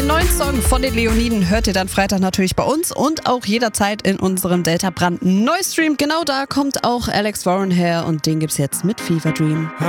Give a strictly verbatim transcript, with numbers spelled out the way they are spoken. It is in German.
Den neuen Song von den Leoniden hört ihr dann Freitag natürlich bei uns und auch jederzeit in unserem Delta brandneuen Stream. Genau da kommt auch Alex Warren her und den gibt's jetzt mit Fever Dream.